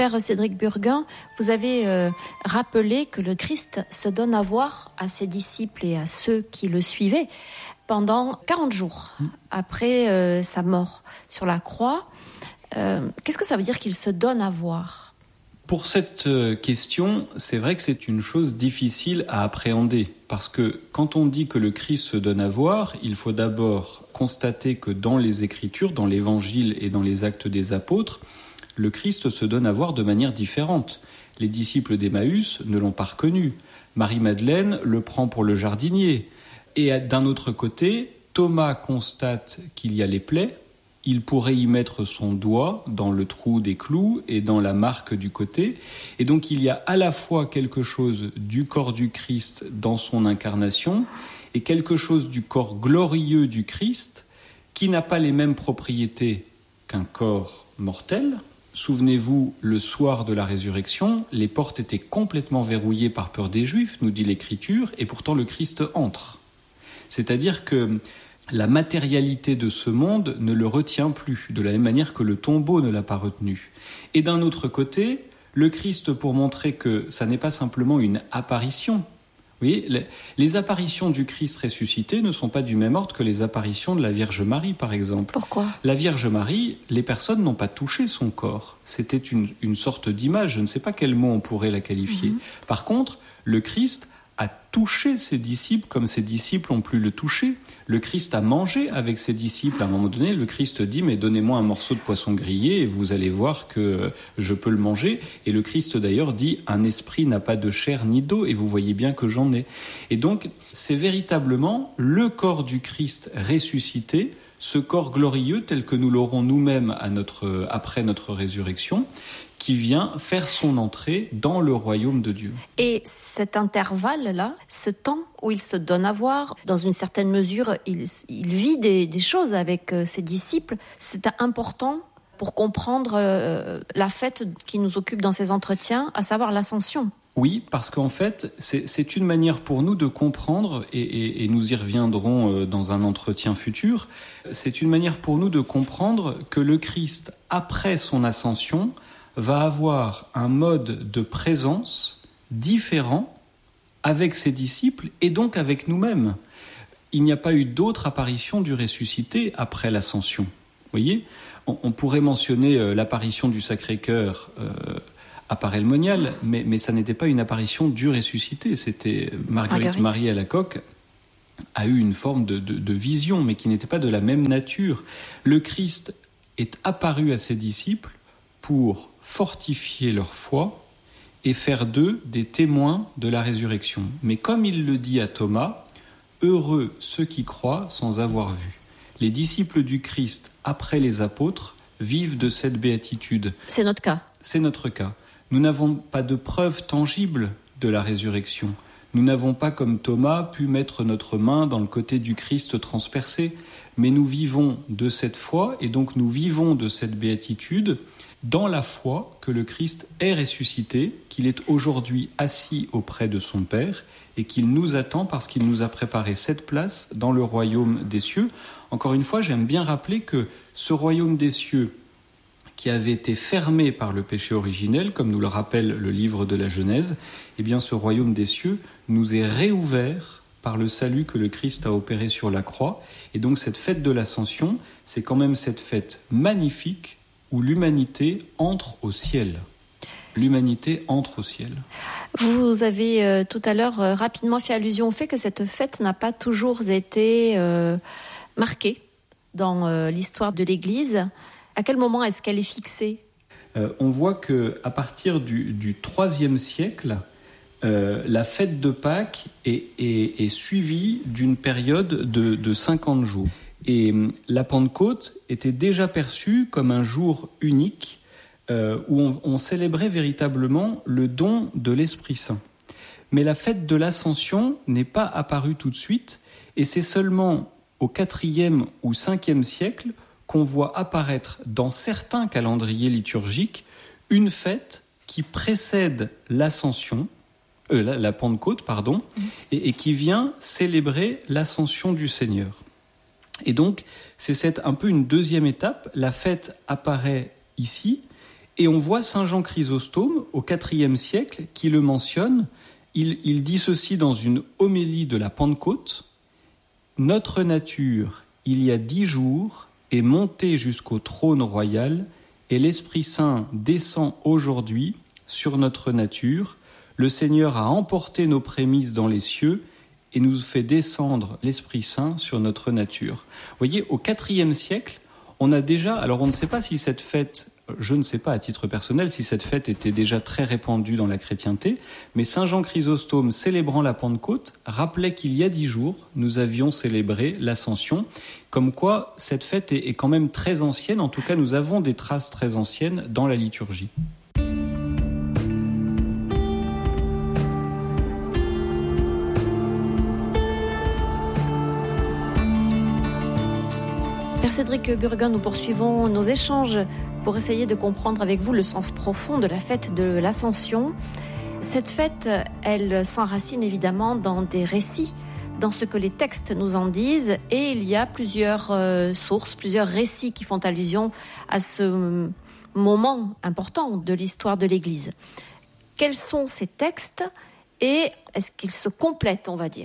Père Cédric Burguin, vous avez rappelé que le Christ se donne à voir à ses disciples et à ceux qui le suivaient pendant 40 jours après sa mort sur la croix. Qu'est-ce que ça veut dire qu'il se donne à voir ? Pour cette question, c'est vrai que c'est une chose difficile à appréhender. Parce que quand on dit que le Christ se donne à voir, il faut d'abord constater que dans les Écritures, dans l'Évangile et dans les Actes des Apôtres, le Christ se donne à voir de manière différente. Les disciples d'Emmaüs ne l'ont pas reconnu. Marie-Madeleine le prend pour le jardinier. Et d'un autre côté, Thomas constate qu'il y a les plaies. Il pourrait y mettre son doigt dans le trou des clous et dans la marque du côté. Et donc il y a à la fois quelque chose du corps du Christ dans son incarnation et quelque chose du corps glorieux du Christ qui n'a pas les mêmes propriétés qu'un corps mortel. Souvenez-vous, le soir de la résurrection, les portes étaient complètement verrouillées par peur des Juifs, nous dit l'Écriture, et pourtant le Christ entre. C'est-à-dire que la matérialité de ce monde ne le retient plus, de la même manière que le tombeau ne l'a pas retenu. Et d'un autre côté, le Christ, pour montrer que ça n'est pas simplement une apparition. Vous voyez, les apparitions du Christ ressuscité ne sont pas du même ordre que les apparitions de la Vierge Marie, par exemple. Pourquoi ? La Vierge Marie, les personnes n'ont pas touché son corps. C'était une sorte d'image, je ne sais pas quel mot on pourrait la qualifier. Par contre, le Christ a touché ses disciples comme ses disciples ont pu le toucher. Le Christ a mangé avec ses disciples. À un moment donné, le Christ dit « mais donnez-moi un morceau de poisson grillé et vous allez voir que je peux le manger ». Et le Christ d'ailleurs dit « un esprit n'a pas de chair ni d'eau et vous voyez bien que j'en ai ». Et donc, c'est véritablement le corps du Christ ressuscité, ce corps glorieux tel que nous l'aurons nous-mêmes après notre résurrection, qui vient faire son entrée dans le royaume de Dieu. Et cet intervalle-là, ce temps où il se donne à voir, dans une certaine mesure, il vit des choses avec ses disciples, c'est important pour comprendre la fête qui nous occupe dans ces entretiens, à savoir l'Ascension. Oui, parce qu'en fait, c'est une manière pour nous de comprendre, et nous y reviendrons dans un entretien futur, c'est une manière pour nous de comprendre que le Christ, après son ascension, va avoir un mode de présence différent avec ses disciples et donc avec nous-mêmes. Il n'y a pas eu d'autre apparition du ressuscité après l'ascension. Vous voyez, on pourrait mentionner l'apparition du Sacré-Cœur à Paray-le-Monial, mais ça n'était pas une apparition du ressuscité. C'était Marguerite Marie Alacoque a eu une forme de vision, mais qui n'était pas de la même nature. Le Christ est apparu à ses disciples pour fortifier leur foi et faire d'eux des témoins de la résurrection. Mais comme il le dit à Thomas, « Heureux ceux qui croient sans avoir vu ». Les disciples du Christ, après les apôtres, vivent de cette béatitude. C'est notre cas. C'est notre cas. Nous n'avons pas de preuves tangibles de la résurrection. Nous n'avons pas, comme Thomas, pu mettre notre main dans le côté du Christ transpercé. Mais nous vivons de cette foi et donc nous vivons de cette béatitude dans la foi que le Christ est ressuscité, qu'il est aujourd'hui assis auprès de son Père et qu'il nous attend parce qu'il nous a préparé cette place dans le royaume des cieux. Encore une fois, j'aime bien rappeler que ce royaume des cieux qui avait été fermé par le péché originel, comme nous le rappelle le livre de la Genèse, eh bien ce royaume des cieux nous est réouvert par le salut que le Christ a opéré sur la croix. Et donc cette fête de l'Ascension, c'est quand même cette fête magnifique où l'humanité entre au ciel. L'humanité entre au ciel. Vous avez tout à l'heure rapidement fait allusion au fait que cette fête n'a pas toujours été marquée dans l'histoire de l'Église. À quel moment est-ce qu'elle est fixée ? On voit qu'à partir du IIIe siècle, la fête de Pâques est suivie d'une période de 50 jours. Et la Pentecôte était déjà perçue comme un jour unique où on célébrait véritablement le don de l'Esprit Saint. Mais la fête de l'Ascension n'est pas apparue tout de suite, et c'est seulement au IVe ou Ve siècle qu'on voit apparaître dans certains calendriers liturgiques une fête qui précède l'Ascension, la Pentecôte, et qui vient célébrer l'Ascension du Seigneur. Et donc, c'est un peu une deuxième étape. La fête apparaît ici, Et on voit Saint Jean Chrysostome, au IVe siècle, qui le mentionne. Il dit ceci dans une homélie de la Pentecôte. « Notre nature, il y a 10 jours, est montée jusqu'au trône royal, et l'Esprit Saint descend aujourd'hui sur notre nature. Le Seigneur a emporté nos prémices dans les cieux et nous fait descendre l'Esprit Saint sur notre nature. » Vous voyez, au IVe siècle, on a déjà... Alors on ne sait pas si cette fête... Je ne sais pas à titre personnel si cette fête était déjà très répandue dans la chrétienté, mais Saint Jean Chrysostome, célébrant la Pentecôte, rappelait qu'il y a 10 jours, nous avions célébré l'Ascension, comme quoi cette fête est quand même très ancienne. En tout cas, nous avons des traces très anciennes dans la liturgie. Père Cédric Burgon, nous poursuivons nos échanges pour essayer de comprendre avec vous le sens profond de la fête de l'Ascension. Cette fête, elle s'enracine évidemment dans des récits, dans ce que les textes nous en disent, et il y a plusieurs sources, plusieurs récits qui font allusion à ce moment important de l'histoire de l'Église. Quels sont ces textes et est-ce qu'ils se complètent, on va dire ?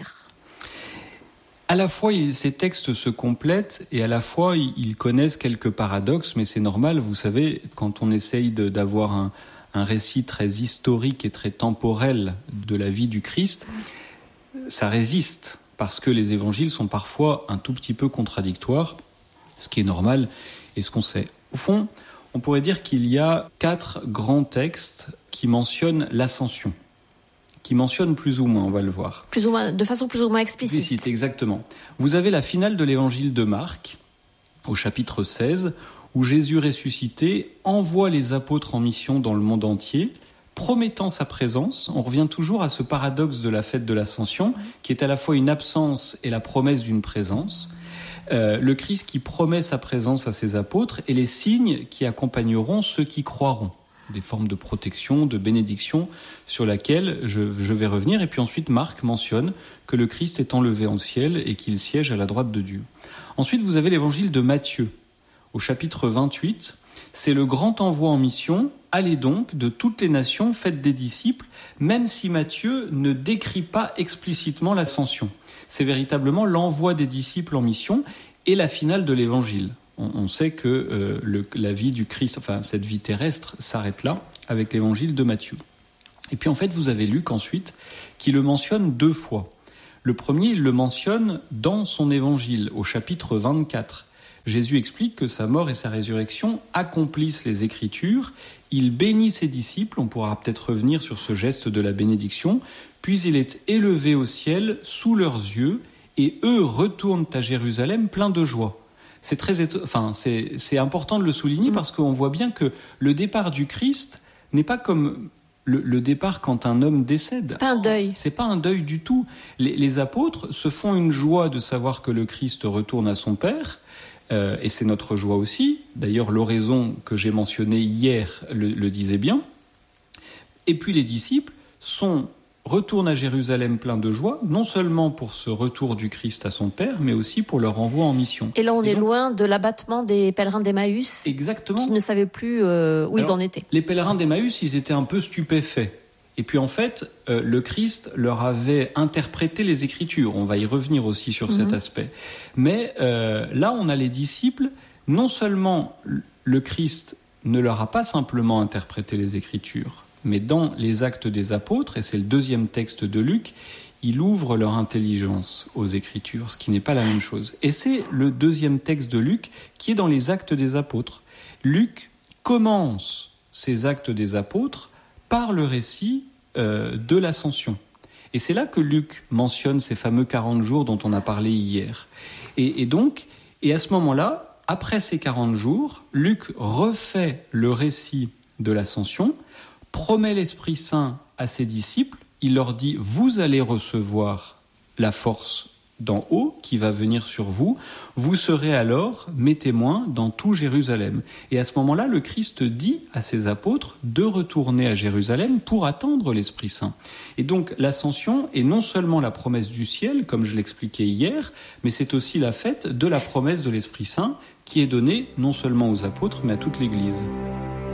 À la fois, ces textes se complètent et à la fois, ils connaissent quelques paradoxes, mais c'est normal, vous savez, quand on essaye d'avoir un récit très historique et très temporel de la vie du Christ, ça résiste, parce que les évangiles sont parfois un tout petit peu contradictoires, ce qui est normal et ce qu'on sait. Au fond, on pourrait dire qu'il y a 4 grands textes qui mentionnent l'ascension. Qui mentionne plus ou moins, on va le voir. Plus ou moins, de façon plus ou moins explicite. Exactement. Vous avez la finale de l'évangile de Marc, au chapitre 16, où Jésus ressuscité envoie les apôtres en mission dans le monde entier, promettant sa présence. On revient toujours à ce paradoxe de la fête de l'Ascension, qui est à la fois une absence et la promesse d'une présence. Le Christ qui promet sa présence à ses apôtres et les signes qui accompagneront ceux qui croiront. Des formes de protection, de bénédiction sur laquelle je vais revenir. Et puis ensuite, Marc mentionne que le Christ est enlevé en ciel et qu'il siège à la droite de Dieu. Ensuite, vous avez l'évangile de Matthieu, au chapitre 28. C'est le grand envoi en mission. Allez donc de toutes les nations, faites des disciples, même si Matthieu ne décrit pas explicitement l'ascension. C'est véritablement l'envoi des disciples en mission et la finale de l'évangile. On sait que la vie du Christ, enfin cette vie terrestre, s'arrête là avec l'évangile de Matthieu. Et puis en fait, vous avez Luc ensuite, qui le mentionne 2 fois. Le premier, il le mentionne dans son évangile, au chapitre 24. Jésus explique que sa mort et sa résurrection accomplissent les Écritures. Il bénit ses disciples, on pourra peut-être revenir sur ce geste de la bénédiction, puis il est élevé au ciel sous leurs yeux, et eux retournent à Jérusalem pleins de joie. C'est important de le souligner parce qu'on voit bien que le départ du Christ n'est pas comme le départ quand un homme décède. C'est pas un deuil. C'est pas un deuil du tout. Les apôtres se font une joie de savoir que le Christ retourne à son Père, et c'est notre joie aussi. D'ailleurs, l'oraison que j'ai mentionnée hier le disait bien. Et puis les disciples retournent à Jérusalem plein de joie, non seulement pour ce retour du Christ à son Père, mais aussi pour leur envoi en mission. Et là, on est loin de l'abattement des pèlerins d'Emmaüs, exactement, qui ne savaient plus où ils en étaient. Les pèlerins d'Emmaüs, ils étaient un peu stupéfaits. Et puis en fait, le Christ leur avait interprété les Écritures. On va y revenir aussi sur cet aspect. Mais là, on a les disciples, non seulement le Christ ne leur a pas simplement interprété les Écritures, mais dans les Actes des Apôtres, et c'est le 2e texte de Luc, il ouvre leur intelligence aux Écritures, ce qui n'est pas la même chose. Et c'est le 2e texte de Luc qui est dans les Actes des Apôtres. Luc commence ces Actes des Apôtres par le récit de l'Ascension. Et c'est là que Luc mentionne ces fameux 40 jours dont on a parlé hier. Et à ce moment-là, après ces 40 jours, Luc refait le récit de l'Ascension, promet l'Esprit Saint à ses disciples, il leur dit « Vous allez recevoir la force d'en haut qui va venir sur vous, vous serez alors mes témoins dans tout Jérusalem. » Et à ce moment-là, le Christ dit à ses apôtres de retourner à Jérusalem pour attendre l'Esprit Saint. Et donc l'Ascension est non seulement la promesse du ciel, comme je l'expliquais hier, mais c'est aussi la fête de la promesse de l'Esprit Saint qui est donnée non seulement aux apôtres, mais à toute l'Église.